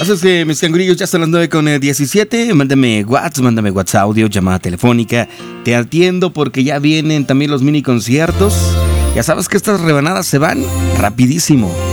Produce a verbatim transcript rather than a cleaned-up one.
Así es que mis cangurillos ya son las nueve con diecisiete. Mándame WhatsApp, mándame WhatsApp audio, llamada telefónica. Te atiendo porque ya vienen también los mini conciertos. Ya sabes que estas rebanadas se van rapidísimo.